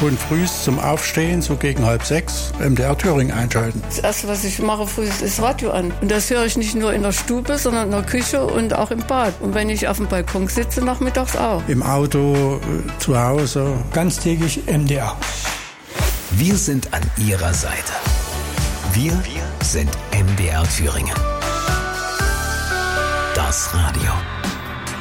schon früh zum Aufstehen, so gegen 5:30, MDR Thüringen einschalten. Das Erste, was ich mache früh, ist das Radio an. Und das höre ich nicht nur in der Stube, sondern in der Küche und auch im Bad. Und wenn ich auf dem Balkon sitze, nachmittags auch. Im Auto, zu Hause. Ganztägig MDR. Wir sind an Ihrer Seite. Wir sind MDR Thüringen. Das Radio.